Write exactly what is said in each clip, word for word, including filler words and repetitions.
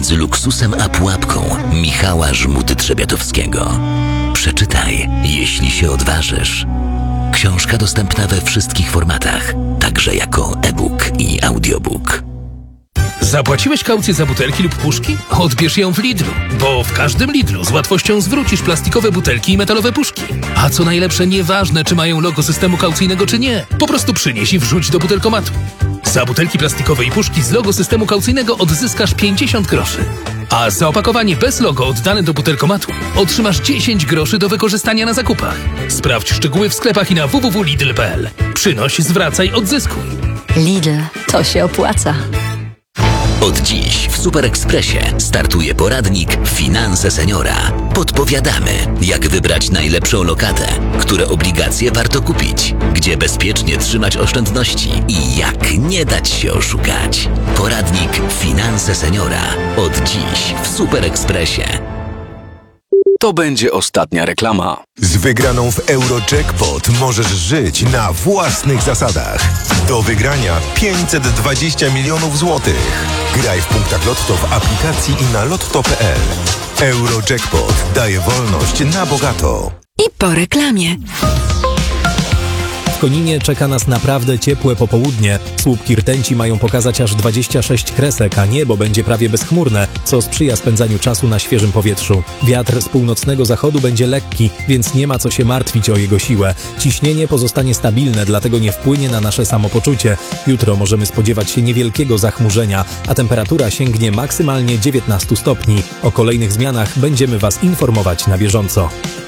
między luksusem a pułapką Michała Żmudy-Trzebiatowskiego. Przeczytaj, jeśli się odważysz. Książka dostępna we wszystkich formatach, także jako e-book i audiobook. Zapłaciłeś kaucję za butelki lub puszki? Odbierz ją w Lidlu, bo w każdym Lidlu z łatwością zwrócisz plastikowe butelki i metalowe puszki. A co najlepsze, nieważne czy mają logo systemu kaucyjnego czy nie, po prostu przynieś i wrzuć do butelkomatu. Za butelki plastikowe i puszki z logo systemu kaucyjnego odzyskasz pięćdziesiąt groszy. A za opakowanie bez logo oddane do butelkomatu otrzymasz dziesięć groszy do wykorzystania na zakupach. Sprawdź szczegóły w sklepach i na w w w kropka lidl kropka p l. Przynoś, zwracaj, odzyskuj. Lidl, to się opłaca. Od dziś w Super Expressie startuje poradnik Finanse Seniora. Podpowiadamy, jak wybrać najlepszą lokatę, które obligacje warto kupić, gdzie bezpiecznie trzymać oszczędności i jak nie dać się oszukać. Poradnik Finanse Seniora. Od dziś w Super Expressie. To będzie ostatnia reklama. Z wygraną w Eurojackpot możesz żyć na własnych zasadach. Do wygrania pięćset dwadzieścia milionów złotych. Graj w punktach Lotto w aplikacji i na lotto kropka p l. Eurojackpot daje wolność na bogato. I po reklamie. W Koninie czeka nas naprawdę ciepłe popołudnie. Słupki rtęci mają pokazać aż dwadzieścia sześć kresek, a niebo będzie prawie bezchmurne, co sprzyja spędzaniu czasu na świeżym powietrzu. Wiatr z północnego zachodu będzie lekki, więc nie ma co się martwić o jego siłę. Ciśnienie pozostanie stabilne, dlatego nie wpłynie na nasze samopoczucie. Jutro możemy spodziewać się niewielkiego zachmurzenia, a temperatura sięgnie maksymalnie dziewiętnaście stopni. O kolejnych zmianach będziemy Was informować na bieżąco.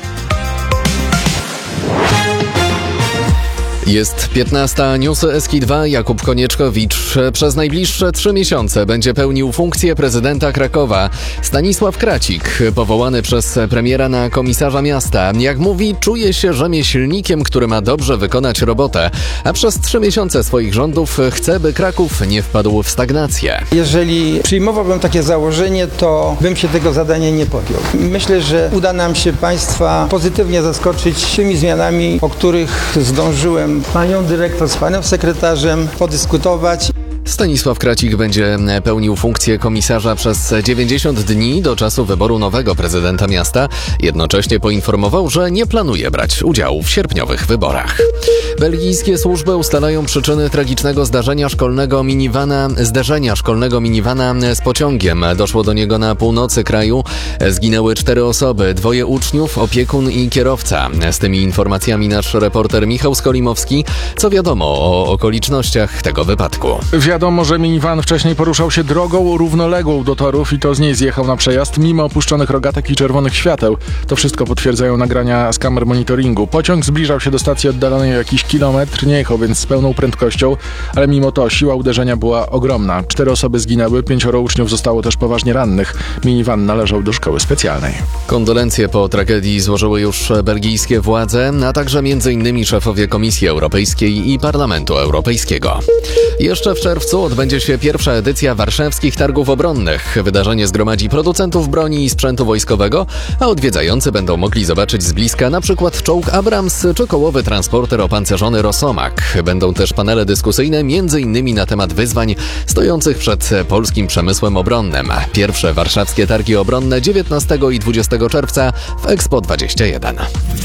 Jest piętnasta, newsy S K dwa, Jakub Konieczkowicz. Przez najbliższe trzy miesiące będzie pełnił funkcję prezydenta Krakowa. Stanisław Kracik, powołany przez premiera na komisarza miasta. Jak mówi, czuje się rzemieślnikiem, który ma dobrze wykonać robotę, a przez trzy miesiące swoich rządów chce, by Kraków nie wpadł w stagnację. Jeżeli przyjmowałbym takie założenie, to bym się tego zadania nie podjął. Myślę, że uda nam się państwa pozytywnie zaskoczyć tymi zmianami, o których zdążyłem panią dyrektor z panem sekretarzem podyskutować. Stanisław Kracik będzie pełnił funkcję komisarza przez dziewięćdziesiąt dni do czasu wyboru nowego prezydenta miasta. Jednocześnie poinformował, że nie planuje brać udziału w sierpniowych wyborach. Belgijskie służby ustalają przyczyny tragicznego zdarzenia szkolnego minivana, zderzenia szkolnego minivana z pociągiem. Doszło do niego na północy kraju. Zginęły cztery osoby, dwoje uczniów, opiekun i kierowca. Z tymi informacjami nasz reporter Michał Skolimowski. Co wiadomo o okolicznościach tego wypadku? Wiadomo, że minivan wcześniej poruszał się drogą równoległą do torów i to z niej zjechał na przejazd mimo opuszczonych rogatek i czerwonych świateł. To wszystko potwierdzają nagrania z kamer monitoringu. Pociąg zbliżał się do stacji oddalonej o jakiś kilometr, nie jechał więc z pełną prędkością, ale mimo to siła uderzenia była ogromna. Cztery osoby zginęły, pięcioro uczniów zostało też poważnie rannych. Minivan należał do szkoły specjalnej. Kondolencje po tragedii złożyły już belgijskie władze, a także między innymi szefowie Komisji Europejskiej i Parlamentu Europejskiego. Jeszcze w czerwcu odbędzie się pierwsza edycja warszawskich targów obronnych. Wydarzenie zgromadzi producentów broni i sprzętu wojskowego, a odwiedzający będą mogli zobaczyć z bliska na przykład czołg Abrams czy kołowy transporter opancerzony Rosomak. Będą też panele dyskusyjne między innymi na temat wyzwań stojących przed polskim przemysłem obronnym. Pierwsze warszawskie targi obronne dziewiętnastego i dwudziestego czerwca w Expo dwadzieścia jeden.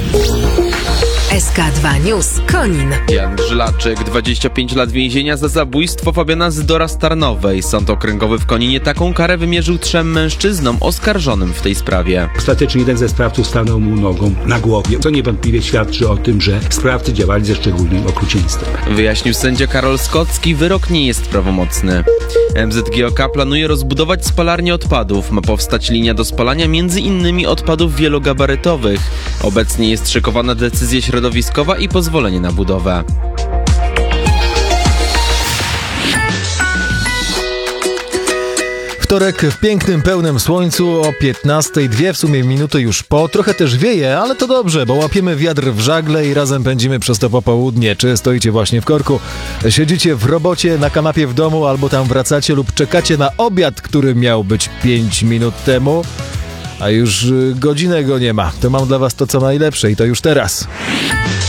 S K dwa News Konin. Jan Żlaczek, dwadzieścia pięć lat więzienia za zabójstwo Fabiana Zydora z Tarnowej. Sąd okręgowy w Koninie taką karę wymierzył trzem mężczyznom oskarżonym w tej sprawie. Ostatecznie jeden ze sprawców stanął mu nogą na głowie, co niewątpliwie świadczy o tym, że sprawcy działali ze szczególnym okrucieństwem. Wyjaśnił sędzia Karol Skocki, wyrok nie jest prawomocny. M Z G O K planuje rozbudować spalarnię odpadów. Ma powstać linia do spalania między innymi odpadów wielogabarytowych. Obecnie jest szykowana decyzja środowiskowa i pozwolenie na budowę. Wtorek w pięknym, pełnym słońcu o piętnastej, dwie w sumie minuty już po. Trochę też wieje, ale to dobrze, bo łapiemy wiatr w żagle i razem pędzimy przez to popołudnie. Czy stoicie właśnie w korku, siedzicie w robocie, na kanapie w domu, albo tam wracacie lub czekacie na obiad, który miał być pięć minut temu, a już godzinę go nie ma. To mam dla was to co najlepsze i to już teraz.